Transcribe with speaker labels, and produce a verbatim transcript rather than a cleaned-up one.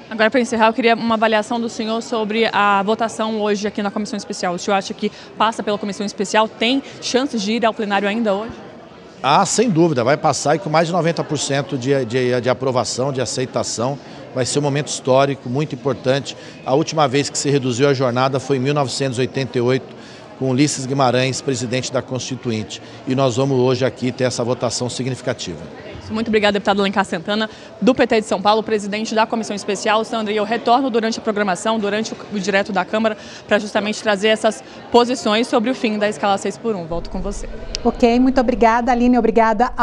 Speaker 1: Agora, para encerrar, eu queria uma avaliação do senhor sobre a votação hoje aqui na comissão especial. O senhor acha que passa pela comissão especial? Tem chances de ir ao plenário ainda hoje?
Speaker 2: Ah, sem dúvida, vai passar e com mais de noventa por cento de, de, de aprovação, de aceitação. Vai ser um momento histórico, muito importante. A última vez que se reduziu a jornada foi em mil novecentos e oitenta e oito, com Ulisses Guimarães, presidente da Constituinte. E nós vamos hoje aqui ter essa votação significativa.
Speaker 1: Muito obrigada, deputado Alencar Santana, do P T de São Paulo, presidente da Comissão Especial. Sandra, e eu retorno durante a programação, durante o direto da Câmara, para justamente trazer essas posições sobre o fim da escala seis por um. Volto com você.
Speaker 3: Ok, muito obrigada, Aline, obrigada.